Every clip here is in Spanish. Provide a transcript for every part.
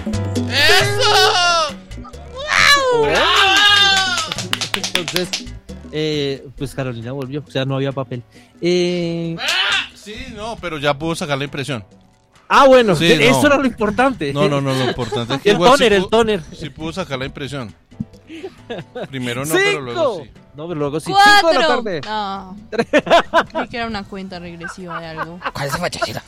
¡Eso! Entonces, pues Carolina volvió, o sea, no había papel. Sí, no, pero ya pudo sacar la impresión. Bueno, Sí, eso no. era lo importante. No, lo importante es que El igual toner. Sí pudo sacar la impresión. Primero no, 5. pero luego sí. No, pero luego sí. 4. 5 de la tarde. No. Creí que era una cuenta regresiva de algo. ¿Cuál es esa fachachita?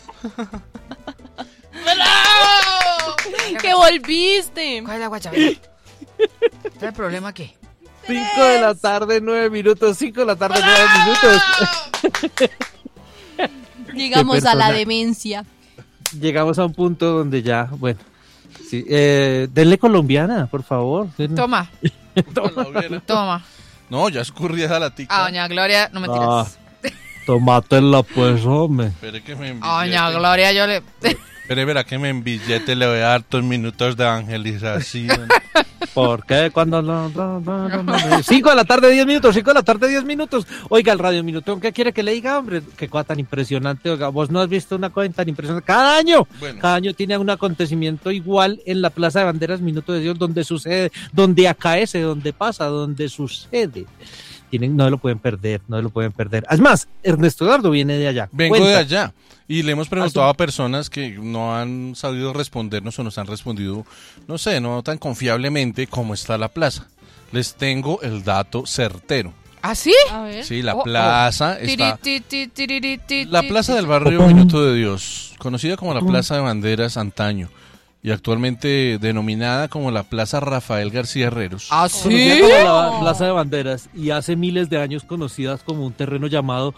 ¡Que volviste! ¿Cuál es la guachabela? ¿Cuál es el problema qué? 5 de la tarde, 9 minutos. 5 de la tarde, 9 minutos. Llegamos a la personaje. demencia. Llegamos a un punto donde ya, bueno. Sí, denle colombiana, por favor. Toma. Toma. No, ya escurría la tica. Doña Gloria, no me tiras. Tomátela pues, hombre. Espere que me envillete. Doña Gloria, yo le... Espere, verá que me envillete, le voy a dar 2 minutos de evangelización. ¿Por qué? Cuando 5 de la tarde, 10 minutos. 5 de la tarde, 10 minutos. Oiga, el Radio Minutón, ¿qué quiere que le diga, hombre? Qué cosa tan impresionante. Oiga, vos no has visto una cosa tan impresionante. Cada año tiene un acontecimiento igual en la Plaza de Banderas, Minuto de Dios, donde sucede, donde acaece, donde pasa, donde sucede. No lo pueden perder. Es más, Ernesto Eduardo viene de allá. Vengo de allá. Y le hemos preguntado a personas que no han sabido respondernos o nos han respondido, no sé, no tan confiablemente cómo está la plaza. Les tengo el dato certero. ¿Ah, sí? A ver. Sí, la plaza está... La La plaza del barrio Minuto de Dios, conocida como la Plaza de Banderas antaño y actualmente denominada como la Plaza Rafael García Herreros. ¿Ah, Conocida sí? como la Plaza de Banderas y hace miles de años conocidas como un terreno llamado...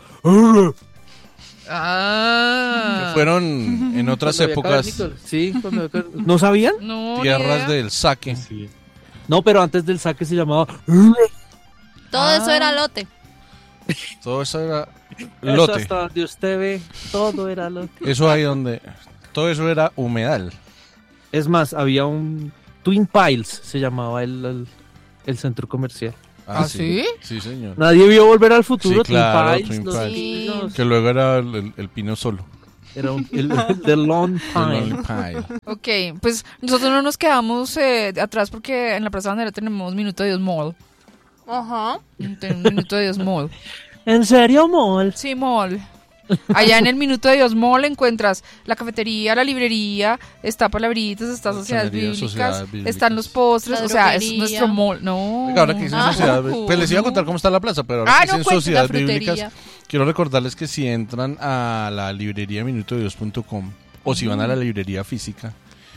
Ah. Que fueron en otras Cuando había épocas cavernícolas. Sí, ¿no sabían? No, tierras del saque. No, pero antes del saque se llamaba... Todo eso era lote. Todo eso era Eso lote. hasta donde usted ve, todo era lote. Eso ahí donde... Todo eso era humedal. Es más, había un... Twin Piles se llamaba el centro comercial. ¿Ah, sí? Sí, señor. Nadie vio Volver al Futuro, Sí, claro, Twin Piles. Twin los Piles. pinos. Que luego era el pino solo. Era el The Lone The Pine. Lonely Pine. Ok, pues nosotros no nos quedamos atrás porque en la Plaza Bandera tenemos Minuto de Dios Mall. Ajá. Tenemos Minuto de Dios Mall. ¿En serio, Mol? Sí, Mall. Allá en el Minuto de Dios Mall encuentras la cafetería, la librería, está Palabritas, está Sociedades Bíblicas, están los postres, La o sea, es droguería. nuestro mall. No. Oiga, ahora que dicen sociedad, pues les iba a contar cómo está la plaza, pero ahora que dicen cuente, sociedades la frutería. bíblicas, quiero recordarles que si entran a la librería minutodios.com o si van a la librería física,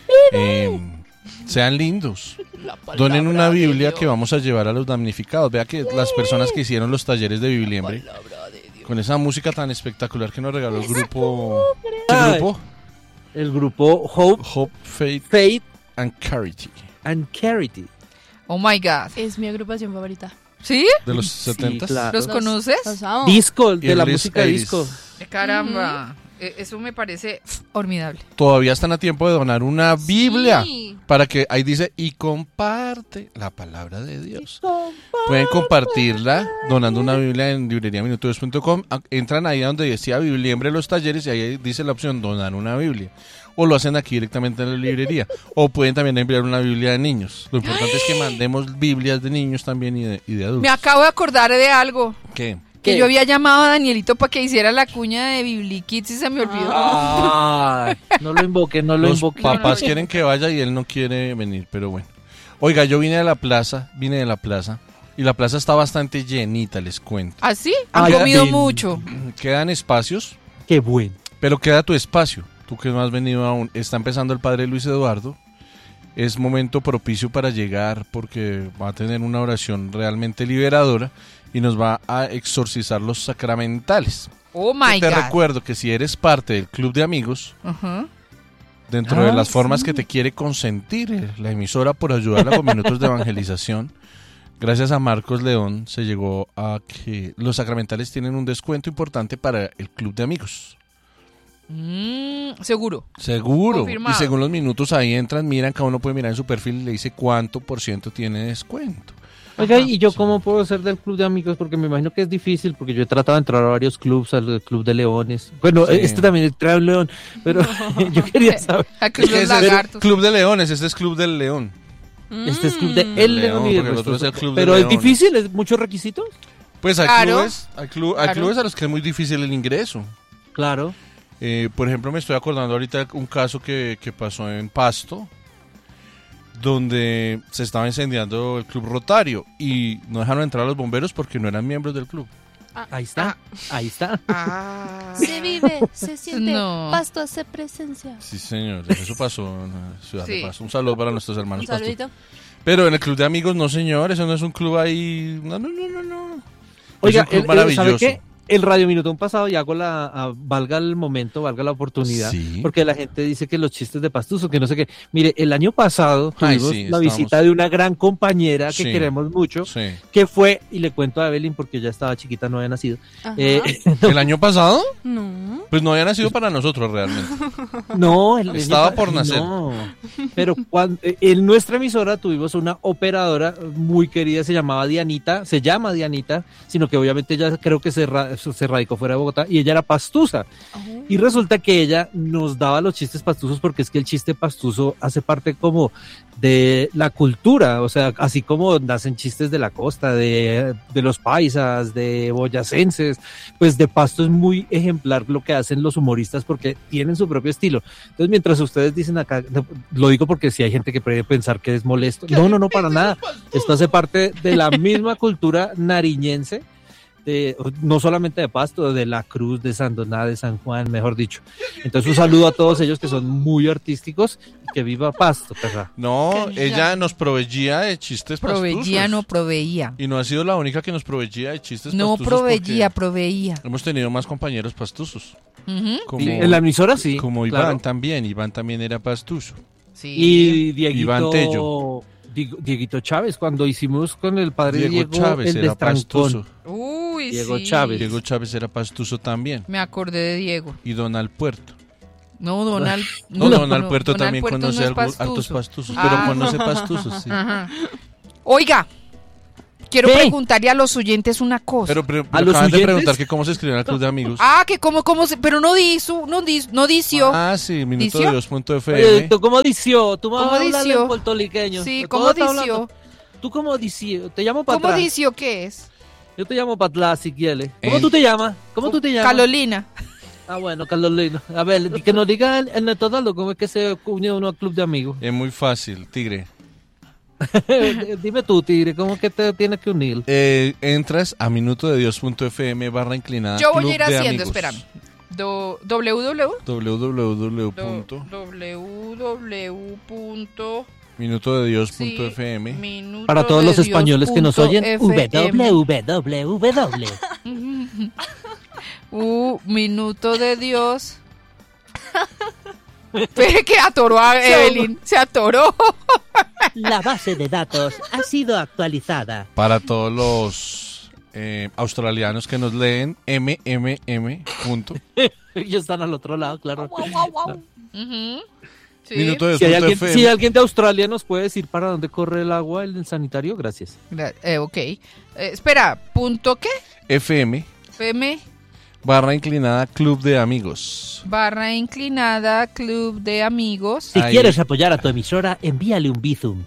sean lindos. Donen una Biblia que vamos a llevar a los damnificados. Vea que las personas que hicieron los talleres de Bibliembre, con esa música tan espectacular que nos regaló el grupo. ¿Qué grupo? El grupo Hope, Faith and Charity. and Charity. Oh my God. Es mi agrupación favorita. ¿Sí? De los 70s. claro. ¿Los conoces? Los amo. Disco, de la Early música de 80s. disco. Caramba. Eso me parece formidable. Todavía están a tiempo de donar una Biblia. Sí. Para que ahí dice, y comparte la palabra de Dios. Pueden compartirla donando una Biblia en libreriaminutodios.com. Entran ahí donde decía Bibliembre los talleres y ahí dice la opción donar una Biblia. O lo hacen aquí directamente en la librería. O pueden también enviar una Biblia de niños. Lo importante es que mandemos Biblias de niños también y de adultos. Me acabo de acordar de algo. ¿Qué? Que ¿Qué? yo había llamado a Danielito para que hiciera la cuña de Biblikids y se me olvidó. Ay, no lo invoque, no lo Los invoque. papás quieren que vaya y él no quiere venir, pero bueno. Oiga, yo vine de la plaza y la plaza está bastante llenita, les cuento. ¿Ah, sí? Han Ay, comido bien. mucho. Quedan espacios, Qué bueno. pero queda tu espacio. Tú que no has venido aún, está empezando el padre Luis Eduardo. Es momento propicio para llegar porque va a tener una oración realmente liberadora y nos va a exorcizar los sacramentales. Oh my Te God. recuerdo que si eres parte del club de amigos, Ajá. dentro de las formas que te quiere consentir la emisora por ayudarla con minutos de evangelización, gracias a Marcos León se llegó a que los sacramentales tienen un descuento importante para el club de amigos. Seguro. Seguro. Confirmado. Y según los minutos ahí entran, miran, cada uno puede mirar en su perfil y le dice cuánto % tiene descuento. Oiga, ¿y yo cómo puedo ser del club de amigos? Porque me imagino que es difícil, porque yo he tratado de entrar a varios clubs, al club de leones. Bueno, Sí. este también trae un león, pero yo quería saber. Al club de los Ese es lagartos. Club de Leones, este es Club del León. Este es club de el León, león y el porque el otro resto. es el club de Pero es leones. difícil, es muchos requisitos. Pues hay Claro. clubes, hay Claro. clubes a los que es muy difícil el ingreso. Claro. Por ejemplo, me estoy acordando ahorita de un caso que pasó en Pasto, donde se estaba incendiando el club Rotario y no dejaron entrar a los bomberos porque no eran miembros del club. Ahí está, ahí está. Se vive, se siente, No. Pasto hace presencia. Sí, señor, eso pasó en la ciudad Sí. de Pasto. Un saludo para nuestros hermanos Un Pasto. saludito. Pero en el club de amigos, no, señor, eso no es un club ahí. No. Oiga, es un club ¿sabe maravilloso. qué? El Radio Minutón pasado, y hago valga el momento, valga la oportunidad, Sí. porque la gente dice que los chistes de Pastuso, que no sé qué. Mire, el año pasado Ay, tuvimos sí, la estábamos- visita de una gran compañera que Sí. queremos mucho, Sí. que fue, y le cuento a Evelyn porque ella estaba chiquita, no había nacido. Ajá. ¿El año pasado? No. Pues no había nacido para nosotros realmente. No, Estaba por nacer. No, pero en nuestra emisora tuvimos una operadora muy querida, se llama Dianita, sino que obviamente ella creo que se radicó fuera de Bogotá y ella era pastusa. Y resulta que ella nos daba los chistes pastusos porque es que el chiste pastuso hace parte como de la cultura, o sea, así como nacen chistes de la costa, de los paisas, de boyacenses, pues de Pasto es muy ejemplar lo que hacen los humoristas porque tienen su propio estilo. Entonces, mientras ustedes dicen acá, lo digo porque si hay gente que puede pensar que es molesto, no, para nada. Esto hace parte de la misma cultura nariñense, no solamente de Pasto, de La Cruz, de San Doná, de San Juan, mejor dicho. Entonces un saludo a todos ellos que son muy artísticos y que viva Pasto, perra. No, Qué ella nos proveía de chistes Proveía, no pastusos. proveía. Y no ha sido la única que nos proveía de chistes No pastusos. proveía, porque proveía. hemos tenido más compañeros pastusos. Ujú. Como, Y en la emisora sí. como claro. Iván también. Iván también era pastuso. Sí. Y Dieguito, Iván Tello. Dieguito Chávez, cuando hicimos con el padre Diego Diego, Chávez el era destrancón. pastuso. Uy, Diego sí. Chávez. Diego Chávez era pastuso también. Me acordé de Diego. Y Donald Puerto. No, Donald. No, Donald Puerto Donald también Puerto conoce no es altos pastuso. pastusos. Ah. Pero conoce pastusos, sí. Ajá. Oiga, quiero ¿Qué? preguntarle a los oyentes una cosa. Pero ¿A los acaban de oyentes? preguntar que cómo se escribe en el club de amigos. Que cómo se, pero no dició. Ah, sí, ¿Dició? minutodios.fm. Oye, ¿tú cómo dició? ¿Tú ¿Cómo vas a hablarle dició? en puertorriqueño? Sí, ¿De ¿cómo estás dició? hablando? ¿Tú cómo dició? Te llamo para ¿Cómo atrás. dició qué es? Yo te llamo para atrás si quieres. ¿Cómo En- tú te llamas? ¿Cómo tú te llamas? Carolina. Ah, bueno, Carolina. A ver, que nos diga el Netodalo cómo es que se unió uno al club de amigos. Es muy fácil, Tigre. Dime tú, Tigre, ¿cómo es que te tienes que unir? Entras a minutodedios.fm /inclinada. Yo voy a Club ir de haciendo, amigos. espérame. www. www.minutodedios.fm. Para todos los españoles que nos oyen, www. Minuto de Dios. Espere que atoró a Evelyn. Se atoró. La base de datos ha sido actualizada. Para todos los australianos que nos leen, punto. Ellos están al otro lado, claro. Ujú. Sí. Minutodedios.fm. Si alguien de Australia nos puede decir para dónde corre el agua el sanitario, gracias. Ok. Espera, ¿punto qué? FM FM /inclinada Club de Amigos. /inclinada Club de Amigos. Si Ahí. quieres apoyar a tu emisora, envíale un Bizum.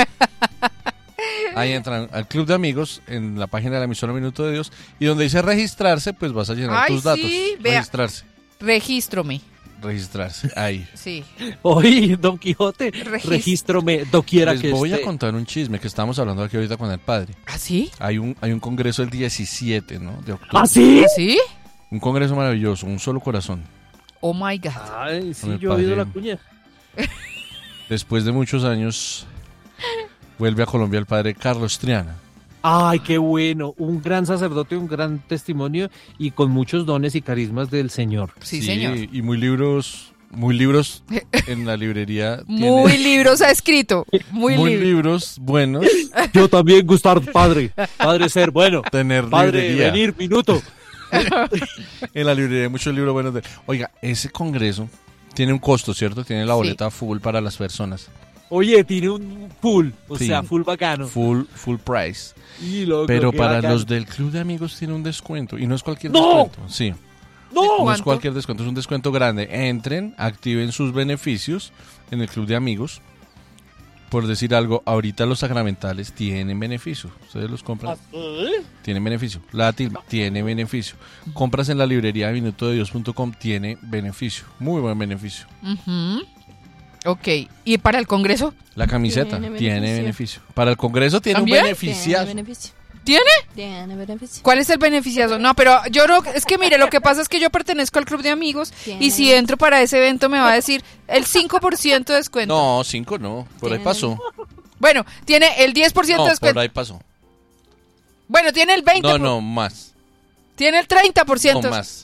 Ahí entran al Club de Amigos en la página de la emisora Minuto de Dios y donde dice registrarse, pues vas a llenar Ay, tus datos. sí, vea. Registrarse, ahí. Sí. Oye, Don Quijote, Registro. regístrome doquiera Les que voy a esté. contar un chisme que estamos hablando aquí ahorita con el padre. ¿Ah, sí? Hay un congreso el 17, ¿no? De octubre. ¿Ah, sí? ¿Ah, sí? Un congreso maravilloso, un solo corazón. Oh my God. Ay, sí, Con el yo he oído padre. la cuña. Después de muchos años, vuelve a Colombia el padre Carlos Triana. Ay, qué bueno. Un gran sacerdote, un gran testimonio y con muchos dones y carismas del Señor. Sí, señor. Y muy libros en la librería. Muy Tiene libros ha escrito. Muy libros. libros buenos. Yo también gustar, padre. Padre ser bueno. Tener Padre librería. venir, minuto. En la librería hay muchos libros buenos. Oiga, ese congreso tiene un costo, ¿cierto? Tiene la Sí. boleta full para las personas. Oye, tiene un full, o Sí. sea, full bacano. Full price. Y loco, Pero qué para bacano. los del club de amigos tiene un descuento. Y no es cualquier ¡No! descuento. Sí. ¡No! No es ¿Cuánto? cualquier descuento, es un descuento grande. Entren, activen sus beneficios en el club de amigos. Por decir algo, ahorita los sacramentales tienen beneficio. Ustedes los compran, tienen beneficio. La tilma tiene beneficio. Compras en la librería de minutodedios.com, tiene beneficio. Muy buen beneficio. Ujú. Ok, ¿y para el Congreso? La camiseta Tiene tiene beneficio. beneficio. Para el Congreso tiene ¿También? un beneficiazo. Tiene beneficio. ¿Tiene? Tiene beneficio. ¿Cuál es el beneficiazo? No, pero yo no, es que mire, lo que pasa es que yo pertenezco al club de amigos y si entro para ese evento me va a decir el 5% de descuento. No, 5 no. Por ahí Tiene- pasó. Bueno, tiene el 10% No, de descuento. por ahí pasó. Bueno, tiene el 20%. No, más. Tiene el 30%. No, más.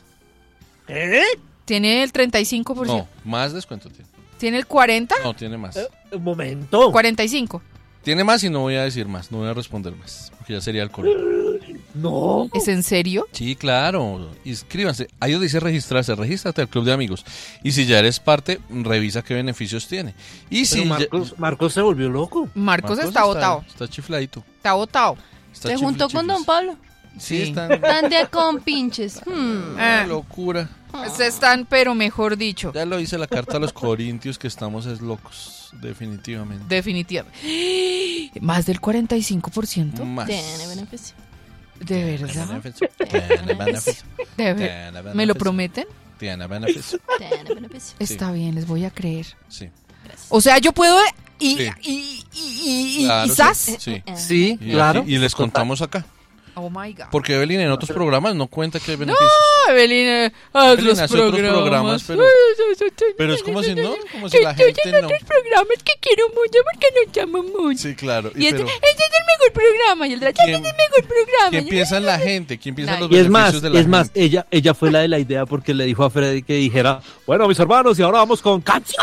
Tiene el 35%. No, más descuento tiene. Tiene el 40%. No, tiene más. Un momento. 45%. Tiene más y no voy a decir más. No voy a responder más. Porque ya sería el color. No. ¿Es en serio? Sí, claro. Inscríbanse. Ahí donde dice registrarse. Regístrate al club de amigos. Y si ya eres parte, revisa qué beneficios tiene. Y si Pero Marcos se volvió loco. Marcos está botado. Está chifladito. Está botado. Está Se juntó con Don Pablo. Sí, Sí. están. Tan de compinches. Una locura. Se están, pero mejor dicho. Ya lo dice la carta a los corintios que estamos es locos. Definitivamente. Definitivamente. Más del 45%. Más. Tiene beneficio. ¿De verdad? Beneficio. Tiene beneficio. ¿De ver- Tiene ¿Me lo beneficio. prometen? Tiene beneficio. Tiene beneficio. Está bien, les voy a creer. Sí. O sea, yo puedo Sí. y Claro, ¿sas? sí. Sí. Sí, Y, claro. aquí- y les contamos acá. Oh my God. Porque Evelyn en otros programas no cuenta que hay beneficios. Evelyn, haz Evelyn los hace otros programas. programas, pero- Pero es como si no, como si la Que yo gente tengo no. otros programas que quiero mucho porque nos llamo mucho. Sí, claro. Y este pero es el mejor programa y el de este es el ¿quién, mejor programa. quién piensa en la gente? ¿Quién piensa en los Y es más, beneficios de la gente? ella fue la de la idea porque le dijo a Freddy que dijera, bueno, mis hermanos, y ahora vamos con canción.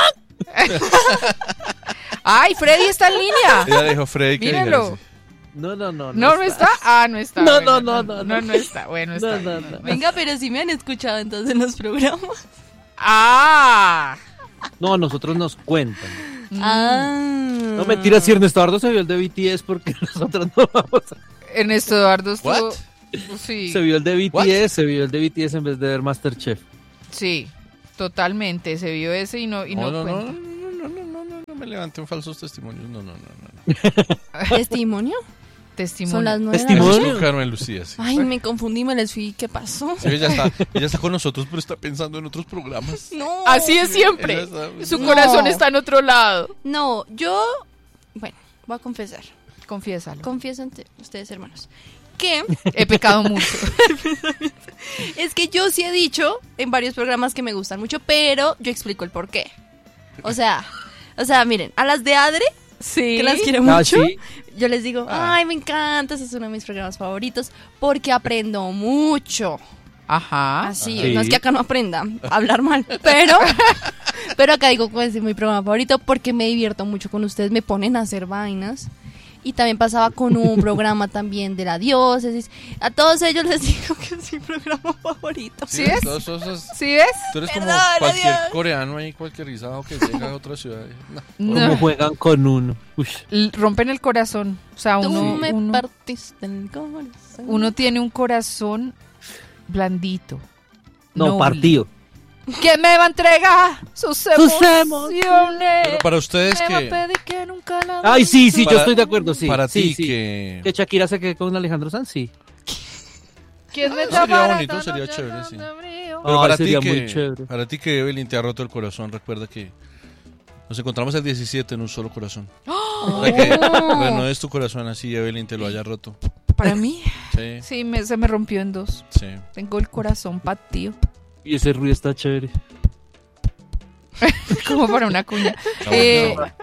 Ay, Freddy está en línea. Ella dijo Freddy que dijera Míralo. así. No. No está. Ah, no está. No, bueno, no. está. Bueno, está. No. Venga, pero si me han escuchado entonces en los programas. Ah. No, nosotros nos cuentan. Ah. No, mentira, si Ernesto Eduardo se vio el de BTS porque nosotros no vamos a... Ernesto Eduardo estuvo. What? Sí, Se vio el de What? BTS, se vio el de BTS en vez de ver Masterchef. sí, totalmente. Se vio ese y no No cuenta. me levanten falsos testimonios. No. ¿Testimonio? Testimonio. Son las 9 de la Testimonio. noche. Es con Carmen Lucía, sí. Ay, me confundí, me les fui. ¿Qué pasó? Sí, ella está con nosotros, pero está pensando en otros programas. No. Así es siempre. Ella está- Su No. corazón está en otro lado. No, yo. Bueno, voy a confesar. Confiésalo. Confieso ante ustedes, hermanos. Que He pecado mucho. es que yo sí he dicho en varios programas que me gustan mucho, pero yo explico el por qué. O sea, miren, a las de Adre, Sí. que las quiero mucho, sí. yo les digo, ay, me encanta, ese es uno de mis programas favoritos, porque aprendo mucho. Ajá. Así, Sí. no es que acá no aprenda a hablar mal, pero acá digo que es mi programa favorito porque me divierto mucho con ustedes, me ponen a hacer vainas. Y también pasaba con un programa también de la diócesis. A todos ellos les digo que es mi programa favorito. ¿Sí ves? todos esos- ¿Sí ves? Tú eres como Perdón, cualquier Dios. coreano ahí, cualquier rizado que llega a otra ciudad. No. ¿Cómo juegan con uno? Uy. Rompen el corazón. O sea, Tú uno, me uno, partiste el corazón. uno tiene un corazón blandito. No, noble. partido. ¿Quién me va a entregar sus emociones? Pero para ustedes Me va a que... pedir que nunca la Ay, sí, yo Para- estoy de acuerdo, sí. Para sí, ti sí. que... Que Shakira se quede con Alejandro Sanz, sí. ¿Quién me Sería tapará bonito, esta sería noche chévere, sí. de frío? Pero Ay, para ti sería que... muy chévere. Para ti que Evelyn te ha roto el corazón, recuerda que... Nos encontramos el 17 en un solo corazón. Para que renueves tu corazón así Evelyn te lo haya roto. Para mí, Sí, sí, se me rompió en dos. sí. Tengo el corazón partido. Y ese ruido está chévere. Como para una cuña. Está Eh, bueno.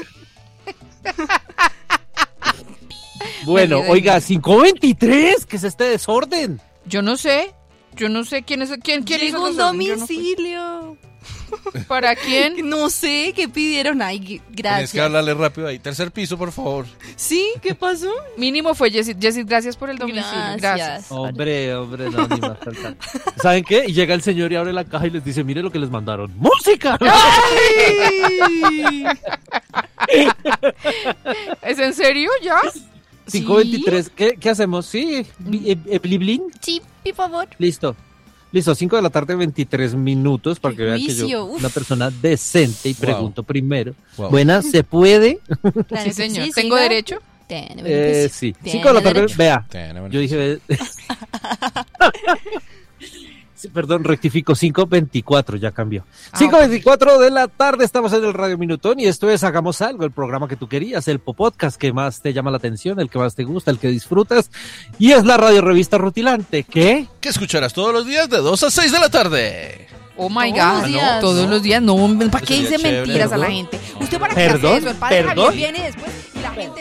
Bueno, Vení, oiga, 5:23, ¿qué es este desorden? Yo no sé quién hizo Llegó un el desorden, yo no fui. domicilio. ¿Para quién? No sé qué pidieron. Ay, Tienes que gracias. hablarle rápido ahí. Tercer piso, por favor. ¿Sí? ¿Qué pasó? Mínimo fue Jessie. Jessie, gracias por el domicilio. Gracias. Hombre, no, ni más falta. ¿Saben qué? Y llega el señor y abre la caja y les dice, mire lo que les mandaron. ¡Música! ¿Es en serio ya? 5:23, ¿qué hacemos? Sí, bliblin. Sí, por favor. Listo, 5 de la tarde, 23 minutos, para que vean que yo, una persona decente, y pregunto primero. Buenas, ¿se puede? Claro, Sí, señor. sí, ¿Tengo siga. derecho? Sí. Tiene 5 de la tarde, derecho. vea. Yo dije... Sí, perdón, rectifico, 5:24, ya cambió. 5:24 de la tarde, estamos en el Radio Minutón y esto es Hagamos Algo, el programa que tú querías, el podcast que más te llama la atención, el que más te gusta, el que disfrutas, y es la radio revista rutilante, ¿qué? Que escucharás todos los días de 2 a 6 de la tarde. Oh my Todos God, los días. Todos los días, no, ¿para qué Sería dice chévere. mentiras a la ¿Perdón? gente? ¿Usted para qué hace ¿Perdón? eso? El padre ¿Perdón? Javier viene después y la gente